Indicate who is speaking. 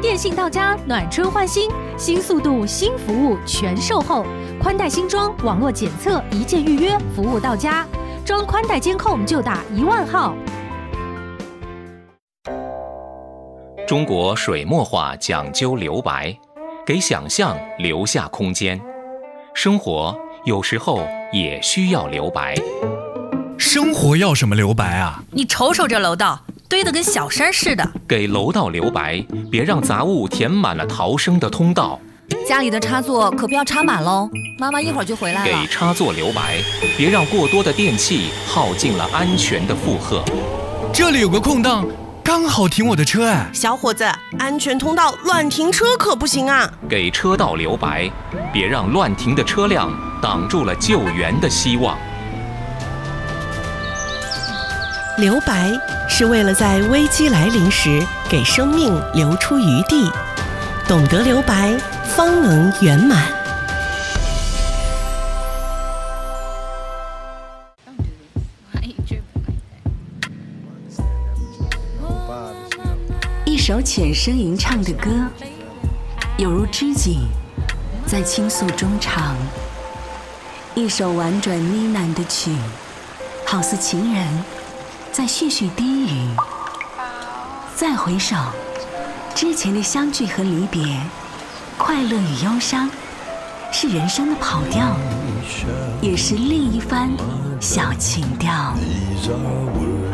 Speaker 1: 电信到家，暖春换新，新速度、新服务全售后，宽带新装，网络检测，一键预约，服务到家。装宽带监控就打10000号。
Speaker 2: 中国水墨画讲究留白，给想象留下空间。生活有时候也需要留白。
Speaker 3: 生活要什么留白啊？
Speaker 4: 你瞅瞅这楼道，堆得跟小山似的。
Speaker 2: 给楼道留白，别让杂物填满了逃生的通道。
Speaker 4: 家里的插座可不要插满喽，妈妈一会儿就回来了。
Speaker 2: 给插座留白，别让过多的电器耗尽了安全的负荷。
Speaker 3: 这里有个空档，刚好停我的车哎。
Speaker 5: 小伙子，安全通道乱停车可不行啊！
Speaker 2: 给车道留白，别让乱停的车辆挡住了救援的希望。
Speaker 5: 留白是为了在危机来临时给生命留出余地，懂得留白，方能圆满。
Speaker 6: 一首浅声吟唱的歌，有如知己在倾诉衷肠；一首婉转呢喃的曲，好似情人在絮絮低语。再回首，之前的相聚和离别，快乐与忧伤，是人生的跑调，也是另一番小情调。